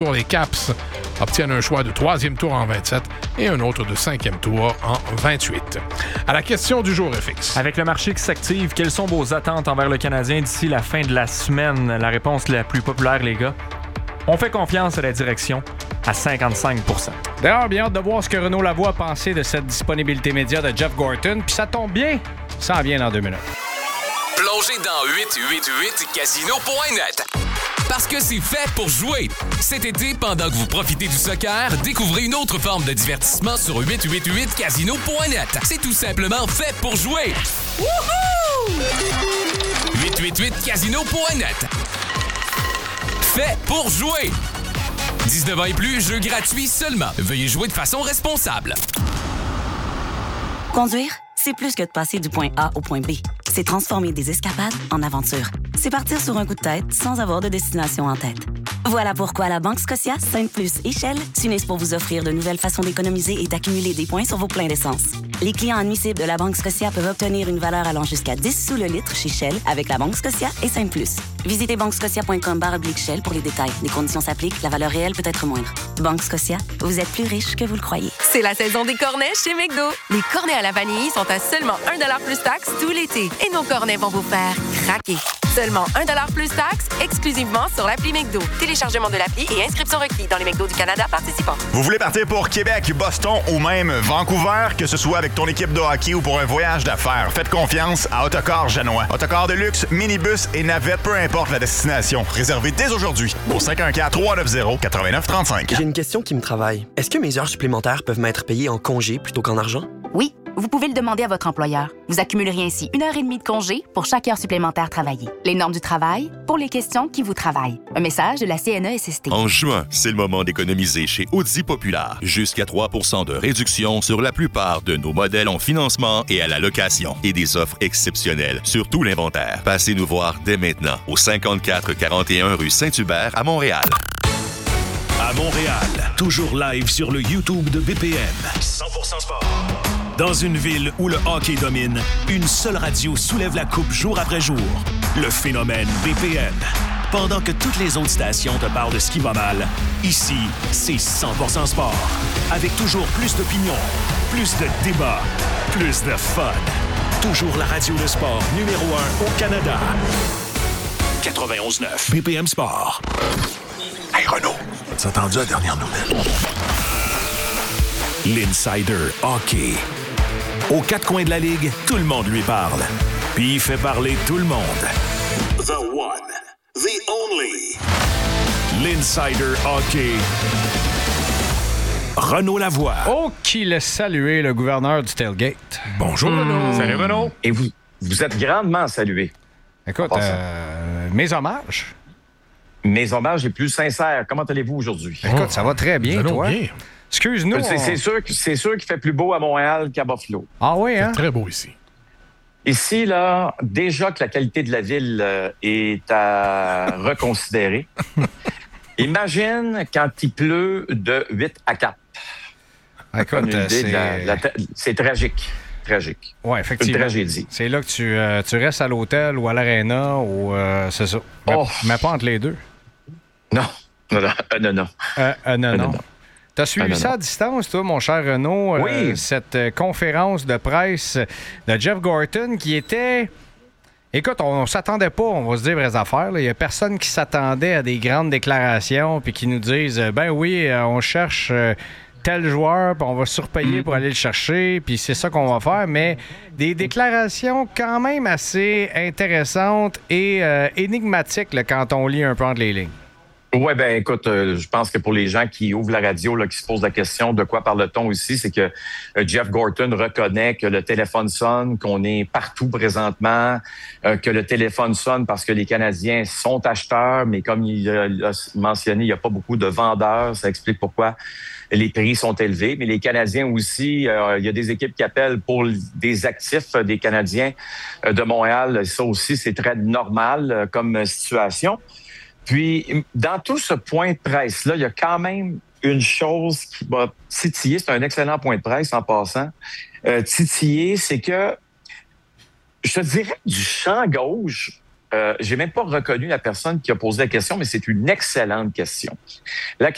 tour, les Caps obtiennent un choix de 3e tour en 27 et un autre de 5e tour en 28. À la question du jour, FX. Avec le marché qui s'active, quelles sont vos attentes envers le Canadien d'ici la fin de la semaine? La réponse la plus populaire, les gars. On fait confiance à la direction à 55%. D'ailleurs, bien hâte de voir ce que Renaud Lavoie a pensé de cette disponibilité média de Jeff Gorton. Puis ça tombe bien, ça en vient dans 2 minutes. Plongez dans 888casino.net. Parce que c'est fait pour jouer. Cet été, pendant que vous profitez du soccer, découvrez une autre forme de divertissement sur 888casino.net. C'est tout simplement fait pour jouer. Wouhou! 888casino.net. Fait pour jouer. 19 ans et plus, jeu gratuit seulement. Veuillez jouer de façon responsable. Conduire, c'est plus que de passer du point A au point B. C'est transformer des escapades en aventures. C'est partir sur un coup de tête sans avoir de destination en tête. Voilà pourquoi la Banque Scotia, Sainte-Plus et Shell s'unissent pour vous offrir de nouvelles façons d'économiser et d'accumuler des points sur vos pleins d'essence. Les clients admissibles de la Banque Scotia peuvent obtenir une valeur allant jusqu'à 10 sous le litre chez Shell avec la Banque Scotia et Sainte-Plus. Visitez banquescotia.com/Shell pour les détails. Les conditions s'appliquent, la valeur réelle peut être moindre. Banque Scotia, vous êtes plus riche que vous le croyez. C'est la saison des cornets chez McDo. Les cornets à la vanille sont à seulement 1$ plus taxe tout l'été. Et nos cornets vont vous faire craquer. Seulement 1$ plus taxe, exclusivement sur l'appli McDo. Téléchargement de l'appli et inscription requis dans les McDo du Canada participants. Vous voulez partir pour Québec, Boston ou même Vancouver, que ce soit avec ton équipe de hockey ou pour un voyage d'affaires, faites confiance à Autocar Janois. Autocar de luxe, minibus et navette, peu importe la destination. Réservez dès aujourd'hui au 514-390-8935. J'ai une question qui me travaille. Est-ce que mes heures supplémentaires peuvent m'être payées en congé plutôt qu'en argent? Oui, vous pouvez le demander à votre employeur. Vous accumuleriez ainsi 1h30 de congé pour chaque heure supplémentaire travaillée. Les normes du travail pour les questions qui vous travaillent. Un message de la CNESST. En juin, c'est le moment d'économiser chez Audi Populaire. Jusqu'à 3% de réduction sur la plupart de nos modèles en financement et à la location. Et des offres exceptionnelles sur tout l'inventaire. Passez nous voir dès maintenant au 5441 rue Saint-Hubert à Montréal. À Montréal, toujours live sur le YouTube de BPM. 100% sport. Dans une ville où le hockey domine, une seule radio soulève la coupe jour après jour. Le phénomène BPM. Pendant que toutes les autres stations te parlent de ce qui va mal, ici, c'est 100% sport. Avec toujours plus d'opinions, plus de débats, plus de fun. Toujours la radio de sport numéro 1 au Canada. 91.9 BPM Sport. Hey Renaud, as-tu entendu la dernière nouvelle? L'Insider Hockey. Aux quatre coins de la Ligue, tout le monde lui parle. Puis il fait parler tout le monde. The one, the only. L'Insider Hockey. Renaud Lavoie. Oh, qui laisse saluer le gouverneur du Tailgate. Bonjour, Renaud. Salut, Renaud. Et vous êtes grandement salué. Écoute, mes hommages. Mes hommages les plus sincères. Comment allez-vous aujourd'hui? Écoute, ça va très bien, toi. Bien. Excuse-nous. C'est sûr qu'il fait plus beau à Montréal qu'à Buffalo. Ah oui, hein? C'est très beau ici. Ici, là, déjà que la qualité de la ville est à reconsidérer. Imagine quand il pleut de 8 à 4. Écoute, c'est tragique. Tragique. Oui, effectivement. Une tragédie. C'est là que tu restes à l'hôtel ou à l'aréna ou c'est ça. Mais pas entre les deux. Non. Non. T'as suivi ça à distance, toi, mon cher Renaud? Oui. Cette conférence de presse de Jeff Gorton qui était... Écoute, on s'attendait pas, on va se dire vraies affaires. Il y a personne qui s'attendait à des grandes déclarations puis qui nous disent « Ben oui, on cherche... tel joueur, puis on va surpayer pour aller le chercher, puis c'est ça qu'on va faire, mais des déclarations quand même assez intéressantes et énigmatiques là, quand on lit un peu entre les lignes. Oui, ben écoute, je pense que pour les gens qui ouvrent la radio, là, qui se posent la question de quoi parle-t-on aussi, c'est que Jeff Gorton reconnaît que le téléphone sonne, qu'on est partout présentement, que le téléphone sonne parce que les Canadiens sont acheteurs, mais comme il a mentionné, il n'y a pas beaucoup de vendeurs. Ça explique pourquoi les prix sont élevés. Mais les Canadiens aussi, il y a des équipes qui appellent pour des actifs des Canadiens de Montréal. Ça aussi, c'est très normal comme situation. Puis, dans tout ce point de presse-là, il y a quand même une chose qui m'a titillé. C'est un excellent point de presse en passant. Titillé, c'est que, je te dirais, du champ gauche, j'ai même pas reconnu la personne qui a posé la question, mais c'est une excellente question. La